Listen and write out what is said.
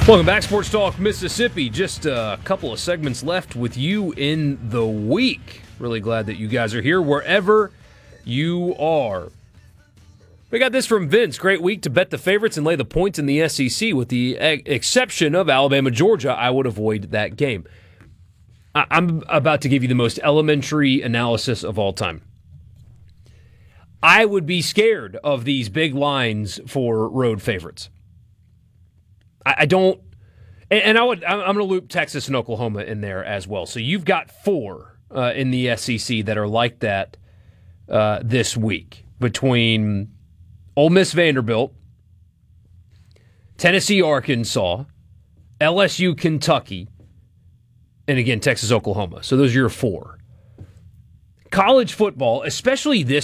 Welcome back, Sports Talk Mississippi. Just a couple of segments left with you in the week. Really glad that you guys are here wherever you are. We got this from Vince. Great week to bet the favorites and lay the points in the SEC. With the exception of Alabama, Georgia, I would avoid that game. I'm about to give you the most elementary analysis of all time. I would be scared of these big lines for road favorites. I don't, and I'm going to loop Texas and Oklahoma in there as well. So you've got four in the SEC that are like that this week between Ole Miss, Vanderbilt, Tennessee, Arkansas, LSU, Kentucky, and again, Texas, Oklahoma. So those are your four. College football, especially this